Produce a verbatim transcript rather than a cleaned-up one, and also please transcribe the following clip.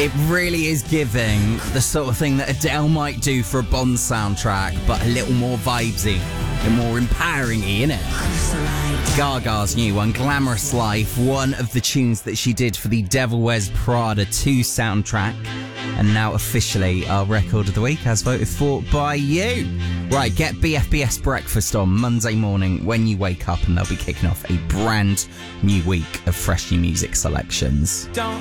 It really is giving the sort of thing that Adele might do for a Bond soundtrack, but a little more vibesy and more empowering-y, innit? Gaga's new one, Glamorous Life, one of the tunes that she did for the Devil Wears Prada two soundtrack, and now officially our record of the week as voted for by you. Right, get B F B S Breakfast on Monday morning when you wake up, and they'll be kicking off a brand new week of fresh new music selections. Don't